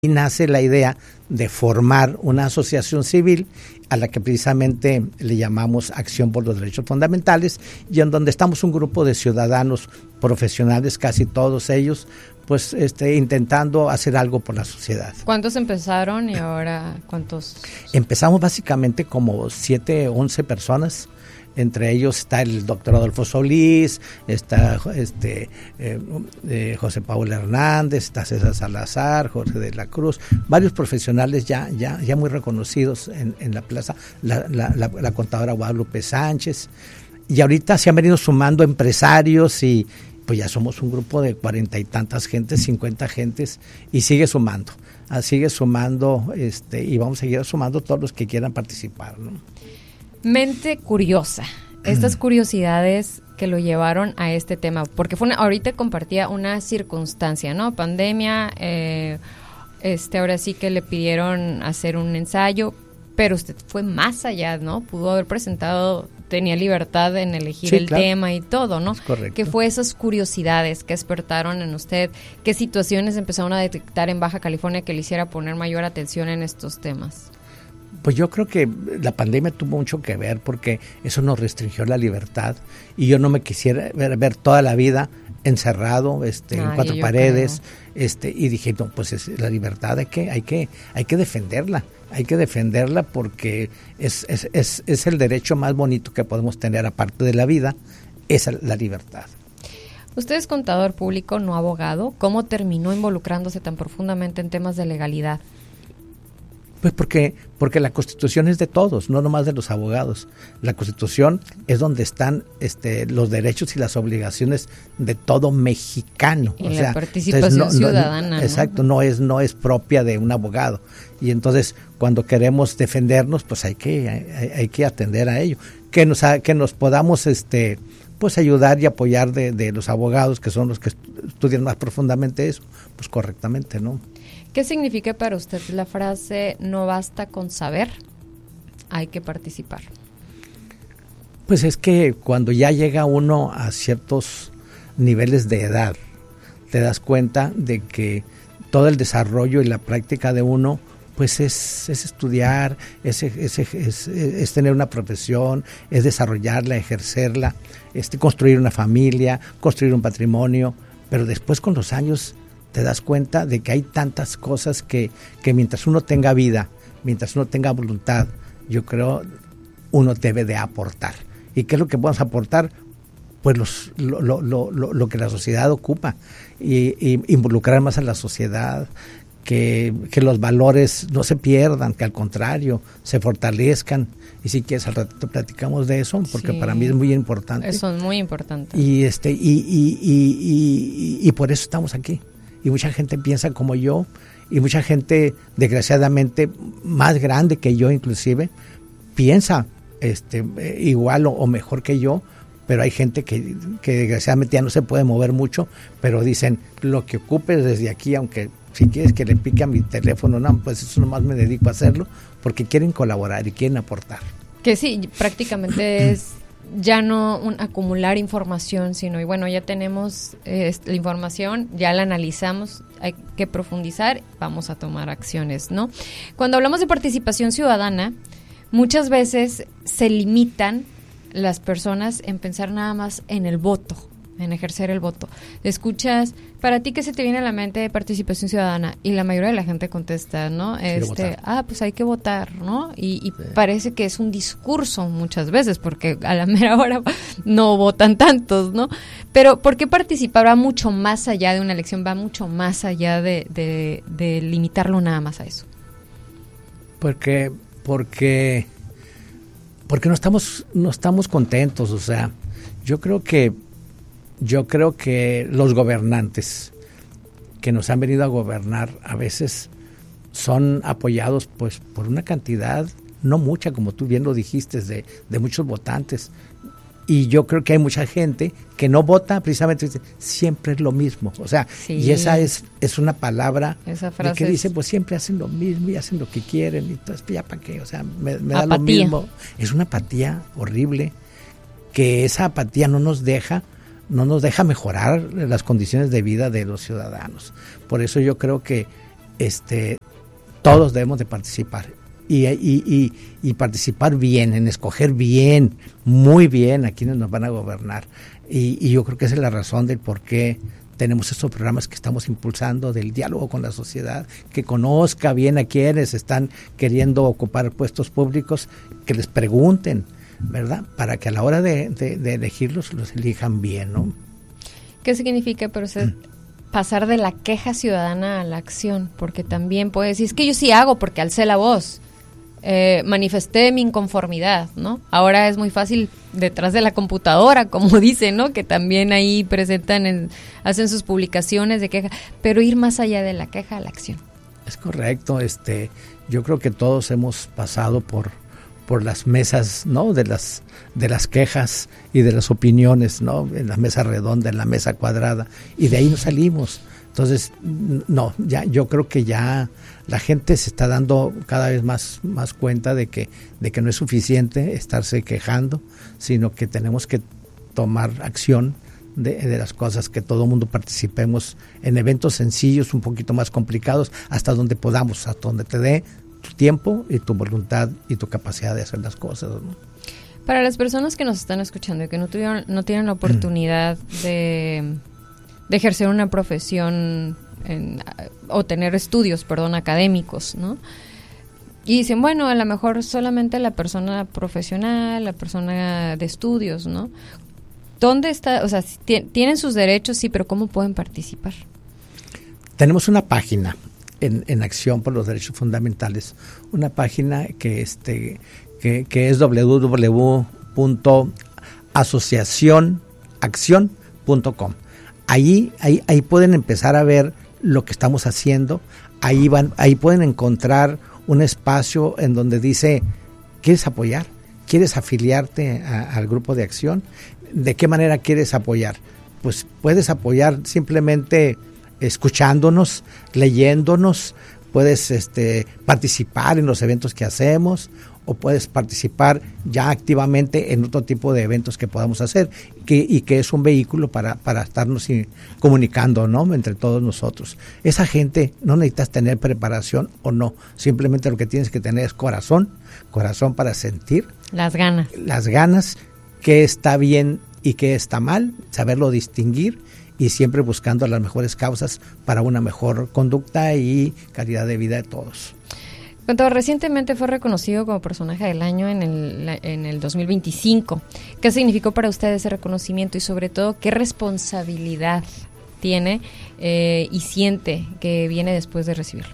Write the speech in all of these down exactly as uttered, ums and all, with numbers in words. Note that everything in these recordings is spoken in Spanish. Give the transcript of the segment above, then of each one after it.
Y nace la idea de formar una asociación civil a la que precisamente le llamamos Acción por los Derechos Fundamentales, y en donde estamos un grupo de ciudadanos profesionales, casi todos ellos, pues este, intentando hacer algo por la sociedad. ¿Cuántos empezaron y ahora cuántos? Empezamos básicamente como siete, once personas. Entre ellos está el doctor Adolfo Solís, está este eh, eh, José Paul Hernández, está César Salazar, Jorge de la Cruz, varios profesionales ya ya ya muy reconocidos en, en la plaza, la, la, la, la contadora Guadalupe Sánchez, y ahorita se han venido sumando empresarios y pues ya somos un grupo de cuarenta y tantas gentes, cincuenta gentes, y sigue sumando, sigue sumando este y vamos a seguir sumando todos los que quieran participar, ¿no? Mente curiosa, estas curiosidades que lo llevaron a este tema, porque fue una, ahorita compartía una circunstancia, ¿no? Pandemia, eh, este ahora sí que le pidieron hacer un ensayo, pero usted fue más allá, ¿no? Pudo haber presentado, tenía libertad en elegir sí, el claro. tema y todo, ¿no? Es correcto. ¿Qué fue esas curiosidades que despertaron en usted? ¿Qué situaciones empezaron a detectar en Baja California que le hiciera poner mayor atención en estos temas? Pues yo creo que la pandemia tuvo mucho que ver porque eso nos restringió la libertad y yo no me quisiera ver, ver toda la vida encerrado este, Ay, en cuatro paredes este y dije, no, pues es, la libertad hay que, hay que, hay que defenderla, hay que defenderla porque es, es, es, es el derecho más bonito que podemos tener aparte de la vida, es la libertad. Usted es contador público, no abogado. ¿Cómo terminó involucrándose tan profundamente en temas de legalidad? Pues porque, porque la Constitución es de todos, no nomás de los abogados. La Constitución es donde están este, los derechos y las obligaciones de todo mexicano. Y o la sea, participación no, ciudadana. No, ¿no? Exacto, no es, no es propia de un abogado. Y entonces, cuando queremos defendernos, pues hay que, hay, hay que atender a ello. Que nos, que nos podamos este, pues ayudar y apoyar de, de los abogados, que son los que estudian más profundamente eso, pues correctamente, ¿no? ¿Qué significa para usted la frase no basta con saber, hay que participar? Pues es que cuando ya llega uno a ciertos niveles de edad, te das cuenta de que todo el desarrollo y la práctica de uno pues es, es estudiar, es, es, es, es tener una profesión, es desarrollarla, ejercerla, este, construir una familia, construir un patrimonio, pero después con los años te das cuenta de que hay tantas cosas que, que mientras uno tenga vida, mientras uno tenga voluntad, yo creo uno debe de aportar. ¿Y qué es lo que podemos aportar? Pues los, lo, lo, lo, lo que la sociedad ocupa, y, y involucrar más a la sociedad, que, que los valores no se pierdan, que al contrario se fortalezcan. Y si quieres al ratito platicamos de eso, porque sí, para mí es muy importante. Eso es muy importante. Y, este, y, y, y, y, y por eso estamos aquí. Y mucha gente piensa como yo, y mucha gente, desgraciadamente, más grande que yo inclusive, piensa este, igual o, o mejor que yo, pero hay gente que, que desgraciadamente ya no se puede mover mucho, pero dicen, lo que ocupes desde aquí, aunque si quieres que le pique a mi teléfono, no, pues eso nomás me dedico a hacerlo, porque quieren colaborar y quieren aportar. Que sí, prácticamente es ya no un acumular información, sino, y bueno, ya tenemos eh, la información, ya la analizamos, hay que profundizar, vamos a tomar acciones, ¿no? Cuando hablamos de participación ciudadana, muchas veces se limitan las personas en pensar nada más en el voto, en ejercer el voto. Escuchas, ¿para ti qué se te viene a la mente de participación ciudadana? Y la mayoría de la gente contesta, ¿no? Este, ah, pues hay que votar, ¿no? Y, y sí. Parece que es un discurso muchas veces, porque a la mera hora no votan tantos, ¿no? Pero ¿por qué participar va mucho más allá de una elección? Va mucho más allá de, de, de limitarlo nada más a eso. Porque, porque, porque no estamos, no estamos contentos, o sea, yo creo que Yo creo que los gobernantes que nos han venido a gobernar a veces son apoyados pues por una cantidad, no mucha, como tú bien lo dijiste, de, de muchos votantes. Y yo creo que hay mucha gente que no vota precisamente, dice, siempre es lo mismo. O sea, sí. Y esa es, es una palabra esa frase que dice, es... pues siempre hacen lo mismo y hacen lo que quieren. Y entonces, ya para qué, o sea, me, me da lo mismo. Es una apatía horrible, que esa apatía no nos deja no nos deja mejorar las condiciones de vida de los ciudadanos. Por eso yo creo que este, todos debemos de participar. Y, y, y, y participar bien, en escoger bien, muy bien a quienes nos van a gobernar. Y, y yo creo que esa es la razón del por qué tenemos estos programas que estamos impulsando, del diálogo con la sociedad, que conozca bien a quienes están queriendo ocupar puestos públicos, que les pregunten, ¿verdad? Para que a la hora de, de, de elegirlos, los elijan bien, ¿no? ¿Qué significa, pero usted, mm. pasar de la queja ciudadana a la acción? Porque también puede decir, es que yo sí hago porque alcé la voz. Eh, manifesté mi inconformidad, ¿no? Ahora es muy fácil detrás de la computadora, como dicen, ¿no? Que también ahí presentan, en, hacen sus publicaciones de queja, pero ir más allá de la queja a la acción. Es correcto, este, yo creo que todos hemos pasado por, por las mesas, ¿no? De las, de las quejas y de las opiniones, ¿no? En la mesa redonda, en la mesa cuadrada, y de ahí nos salimos. Entonces, no, ya, yo creo que ya la gente se está dando cada vez más, más cuenta de que, de que no es suficiente estarse quejando, sino que tenemos que tomar acción de, de las cosas, que todo el mundo participemos en eventos sencillos, un poquito más complicados, hasta donde podamos, hasta donde te dé tu tiempo y tu voluntad y tu capacidad de hacer las cosas, ¿no? Para las personas que nos están escuchando y que no tuvieron, no tienen la oportunidad de... de ejercer una profesión en, o tener estudios, perdón, académicos, ¿no? Y dicen, bueno, a lo mejor solamente la persona profesional, la persona de estudios, ¿no? ¿Dónde está? O sea, tienen sus derechos, sí, pero ¿cómo pueden participar? Tenemos una página en, en Acción por los Derechos Fundamentales, una página que este que, que es doble u doble u doble u punto asociación acción punto com. Ahí, ahí, ahí pueden empezar a ver lo que estamos haciendo. Ahí van, ahí pueden encontrar un espacio en donde dice, ¿quieres apoyar? ¿Quieres afiliarte a, al grupo de acción? ¿De qué manera quieres apoyar? Pues puedes apoyar simplemente escuchándonos, leyéndonos, puedes este, participar en los eventos que hacemos, o puedes participar ya activamente en otro tipo de eventos que podamos hacer, que, y que es un vehículo para, para estarnos y, comunicando, ¿no? Entre todos nosotros. Esa gente no necesitas tener preparación o no, simplemente lo que tienes que tener es corazón, corazón para sentir. Las ganas. Las ganas, qué está bien y qué está mal, saberlo distinguir y siempre buscando las mejores causas para una mejor conducta y calidad de vida de todos. Cuando recientemente fue reconocido como personaje del año en el, en el dos mil veinticinco, ¿qué significó para usted ese reconocimiento y sobre todo qué responsabilidad tiene eh, y siente que viene después de recibirlo?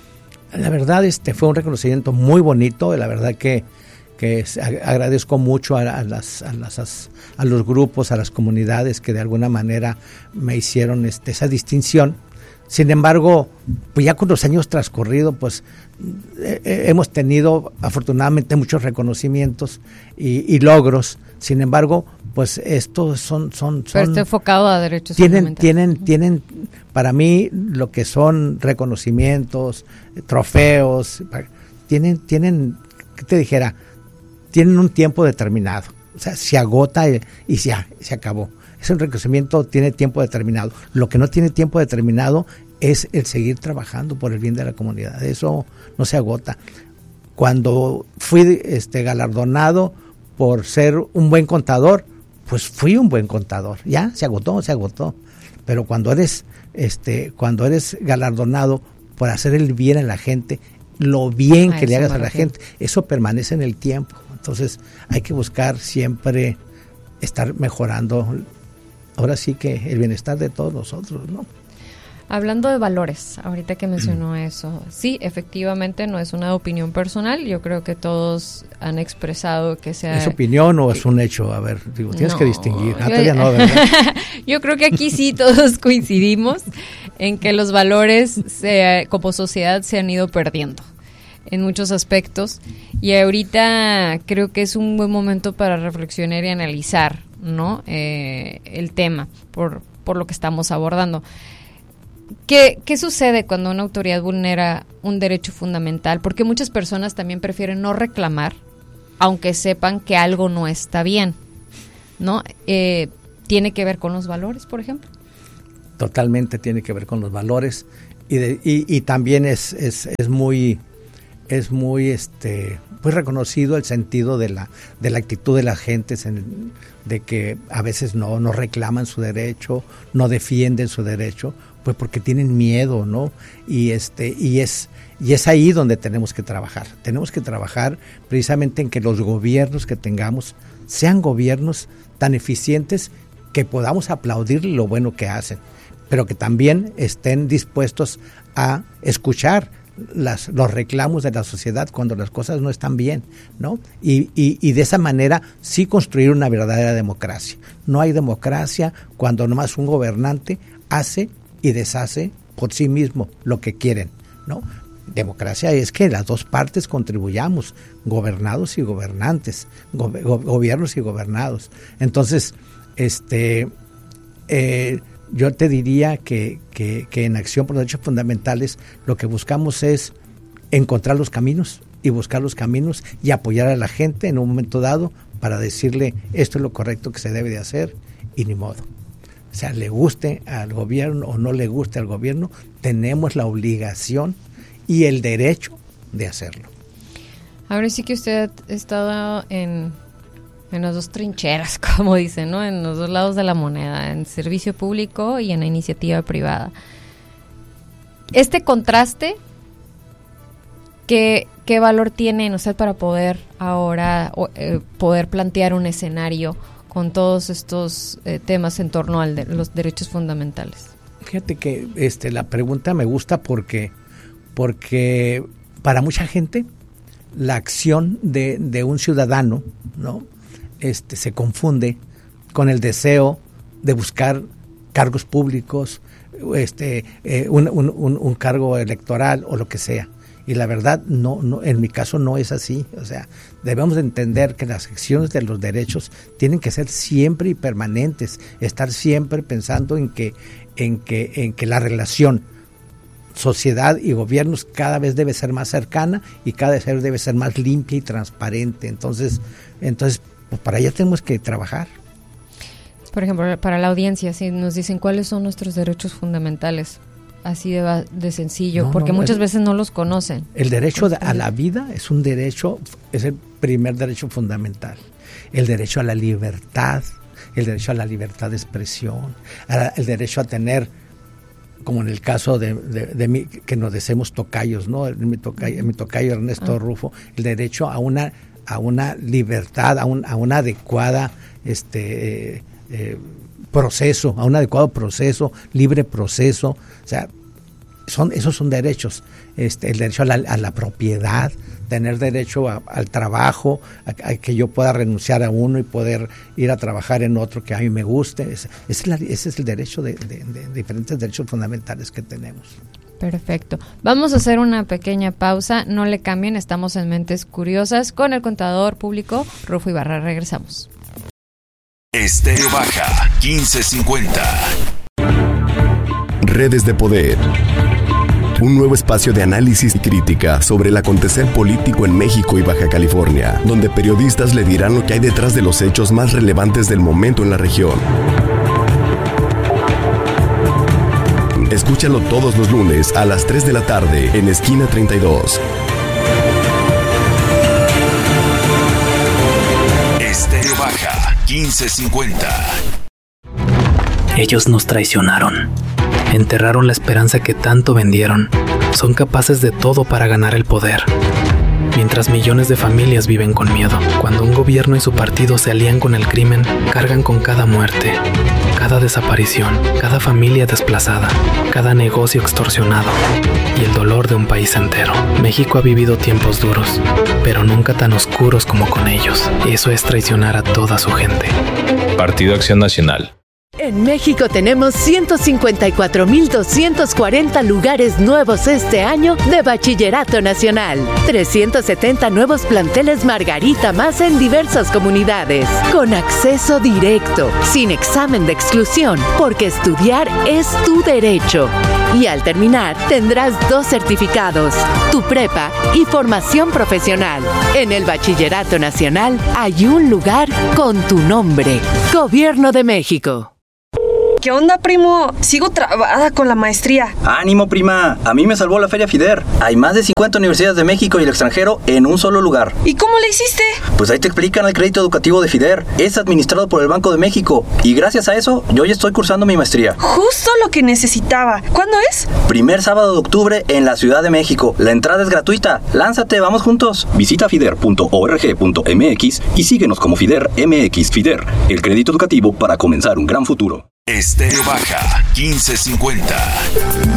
La verdad, este fue un reconocimiento muy bonito, la verdad que, que agradezco mucho a, a, las, a, las, a los grupos, a las comunidades que de alguna manera me hicieron este, esa distinción. Sin embargo, pues ya con los años transcurridos, pues eh, hemos tenido afortunadamente muchos reconocimientos y, y logros. Sin embargo, pues estos son son, son Pero está enfocado a derechos tienen fundamentales. tienen tienen para mí lo que son reconocimientos, trofeos, tienen tienen ¿qué te dijera? Tienen un tiempo determinado. O sea, se agota y, y ya se acabó. Ese reconocimiento tiene tiempo determinado. Lo que no tiene tiempo determinado es el seguir trabajando por el bien de la comunidad. Eso no se agota. Cuando fui este, galardonado por ser un buen contador, pues fui un buen contador. Ya, se agotó, se agotó. Pero cuando eres, este, cuando eres galardonado por hacer el bien a la gente, lo bien a que le hagas a la gente, eso permanece en el tiempo. Entonces hay que buscar siempre estar mejorando, ahora sí que el bienestar de todos nosotros, ¿no? Hablando de valores, ahorita que mencionó eso, sí, efectivamente no es una opinión personal, yo creo que todos han expresado que sea... ¿Es opinión o es un hecho? A ver, digo, tienes no, que distinguir. Ah, yo, todavía no, ¿verdad? Yo creo que aquí sí todos coincidimos en que los valores se, como sociedad se han ido perdiendo en muchos aspectos y ahorita creo que es un buen momento para reflexionar y analizar, ¿no? Eh, el tema por, por lo que estamos abordando. ¿Qué, ¿Qué sucede cuando una autoridad vulnera un derecho fundamental? Porque muchas personas también prefieren no reclamar, aunque sepan que algo no está bien, ¿no? Eh, ¿Tiene que ver con los valores, por ejemplo? Totalmente tiene que ver con los valores y, de, y, y también es, es, es muy, es muy este, pues reconocido el sentido de la, de la actitud de la gente, de que a veces no, no reclaman su derecho, no defienden su derecho, pues porque tienen miedo, ¿no? Y este, y es, y es ahí donde tenemos que trabajar. Tenemos que trabajar precisamente en que los gobiernos que tengamos sean gobiernos tan eficientes que podamos aplaudir lo bueno que hacen, pero que también estén dispuestos a escuchar las, los reclamos de la sociedad cuando las cosas no están bien, ¿no? Y, y, y de esa manera sí construir una verdadera democracia. No hay democracia cuando nomás un gobernante hace y deshace por sí mismo lo que quieren, ¿no? Democracia es que las dos partes contribuyamos, gobernados y gobernantes, go- go- gobiernos y gobernados. Entonces, este, eh, yo te diría que, que, que en Acción por los Derechos Fundamentales lo que buscamos es encontrar los caminos y buscar los caminos y apoyar a la gente en un momento dado para decirle esto es lo correcto que se debe de hacer y ni modo. O sea, le guste al gobierno o no le guste al gobierno, tenemos la obligación y el derecho de hacerlo. Ahora sí que usted ha estado en, en las dos trincheras, como dicen, ¿no? En los dos lados de la moneda, en servicio público y en la iniciativa privada. Este contraste, ¿qué, qué valor tiene usted para poder ahora eh, poder plantear un escenario con todos estos eh, temas en torno a de, los derechos fundamentales? Fíjate que este, la pregunta me gusta porque porque para mucha gente la acción de, de un ciudadano, ¿no? este, se confunde con el deseo de buscar cargos públicos, este, eh, un, un, un, un cargo electoral o lo que sea. Y la verdad, no, no, en mi caso no es así. O sea, debemos de entender que las acciones de los derechos tienen que ser siempre y permanentes, estar siempre pensando en que, en que, en que la relación sociedad y gobiernos cada vez debe ser más cercana y cada vez debe ser más limpia y transparente. Entonces, entonces pues para ello tenemos que trabajar. Por ejemplo, para la audiencia, si nos dicen cuáles son nuestros derechos fundamentales, así de, de sencillo, no, porque no, muchas el, veces no los conocen. El derecho de, a la vida es un derecho, es el primer derecho fundamental. El derecho a la libertad, el derecho a la libertad de expresión, a, el derecho a tener, como en el caso de, de, de mí, que nos decimos tocayos, ¿no? Mi tocayo, mi tocayo Ernesto ah. Rufo, el derecho a una a una libertad, a, un, a una adecuada este eh, eh, proceso, a un adecuado proceso, libre proceso. O sea, son esos son derechos. Este, el derecho a la, a la propiedad, tener derecho a, al trabajo, a, a que yo pueda renunciar a uno y poder ir a trabajar en otro que a mí me guste. Ese, ese, es, la, ese es el derecho de, de, de diferentes derechos fundamentales que tenemos. Perfecto. Vamos a hacer una pequeña pausa. No le cambien, estamos en Mentes Curiosas con el contador público Rufo Ibarra. Regresamos. Estéreo Baja quince cincuenta. Redes de Poder. Un nuevo espacio de análisis y crítica sobre el acontecer político en México y Baja California, donde periodistas le dirán lo que hay detrás de los hechos más relevantes del momento en la región. Escúchalo todos los lunes a las tres de la tarde en Esquina treinta y dos. Estéreo Baja quince cincuenta. Ellos nos traicionaron. Enterraron la esperanza que tanto vendieron. Son capaces de todo para ganar el poder. Mientras millones de familias viven con miedo. Cuando un gobierno y su partido se alían con el crimen, cargan con cada muerte, cada desaparición, cada familia desplazada, cada negocio extorsionado y el dolor de un país entero. México ha vivido tiempos duros, pero nunca tan oscuros como con ellos. Eso es traicionar a toda su gente. Partido Acción Nacional. En México tenemos ciento cincuenta y cuatro mil doscientos cuarenta lugares nuevos este año de Bachillerato Nacional. trescientos setenta nuevos planteles Margarita más en diversas comunidades. Con acceso directo, sin examen de exclusión, porque estudiar es tu derecho. Y al terminar, tendrás dos certificados, tu prepa y formación profesional. En el Bachillerato Nacional hay un lugar con tu nombre. Gobierno de México. ¿Qué onda, primo? Sigo trabada con la maestría. ¡Ánimo, prima! A mí me salvó la Feria FIDER. Hay más de cincuenta universidades de México y el extranjero en un solo lugar. ¿Y cómo le hiciste? Pues ahí te explican el crédito educativo de FIDER. Es administrado por el Banco de México. Y gracias a eso, yo ya estoy cursando mi maestría. Justo lo que necesitaba. ¿Cuándo es? Primer sábado de octubre en la Ciudad de México. La entrada es gratuita. Lánzate, vamos juntos. Visita fider punto org punto m x y síguenos como FIDER M X. FIDER, el crédito educativo para comenzar un gran futuro. Estéreo Baja quince cincuenta.